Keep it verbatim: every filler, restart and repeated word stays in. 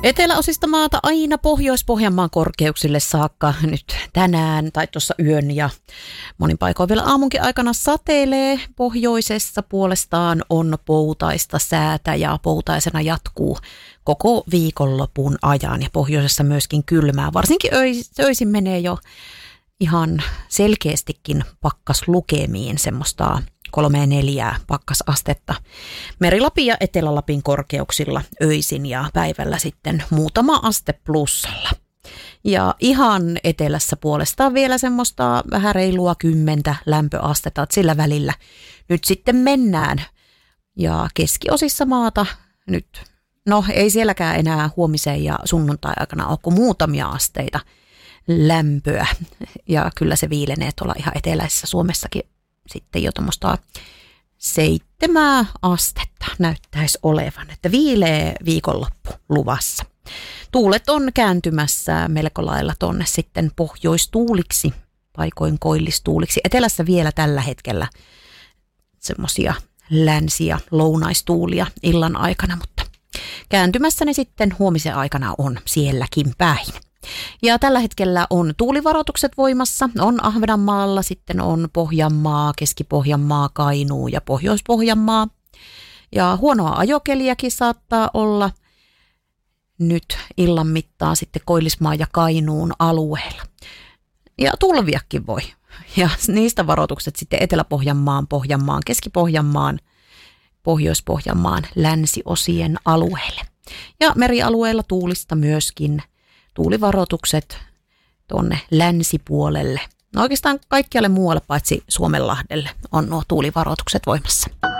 Eteläosista maata aina Pohjois-Pohjanmaan korkeuksille saakka nyt tänään tai tuossa yön ja monin paikoin vielä aamunkin aikana sateilee. Pohjoisessa puolestaan on poutaista säätä ja poutaisena jatkuu koko viikonlopun ajan ja pohjoisessa myöskin kylmää. Varsinkin öis, öisin menee jo ihan selkeästikin pakkaslukemiin semmoista kolme neljää pakkasastetta. Meri-Lapin ja Etelä-Lapin korkeuksilla öisin ja päivällä sitten muutama aste plussalla. Ja ihan etelässä puolestaan vielä semmoista vähän reilua kymmentä lämpöastetta, että sillä välillä nyt sitten mennään. Ja keskiosissa maata nyt, no ei sielläkään enää huomiseen ja sunnuntai-aikana ole kuin muutamia asteita lämpöä. Ja kyllä se viilenee tuolla ihan eteläisessä Suomessakin sitten jo tuommoista seitsemää astetta näyttäisi olevan, että viileä viikonloppu luvassa. Tuulet on kääntymässä melko lailla tonne sitten pohjoistuuliksi, paikoin koillistuuliksi. Etelässä vielä tällä hetkellä semmoisia länsi- ja lounaistuulia illan aikana, mutta kääntymässä ne sitten huomisen aikana on sielläkin päin. Ja tällä hetkellä on tuulivaroitukset voimassa, on Ahvenanmaalla, sitten on Pohjanmaa, Keski-Pohjanmaa, Kainuu ja Pohjois-Pohjanmaa. Ja huonoa ajokeliäkin saattaa olla nyt illan mittaan sitten Koillismaan ja Kainuun alueella. Ja tulviakin voi. Ja niistä varoitukset sitten Etelä-Pohjanmaan, Pohjanmaan, Keski-Pohjanmaan, Pohjois-Pohjanmaan länsiosien alueelle. Ja merialueella tuulista myöskin tuulivaroitukset tuonne länsipuolelle. No oikeastaan kaikkialle muualle paitsi Suomenlahdelle on nuo tuulivaroitukset voimassa.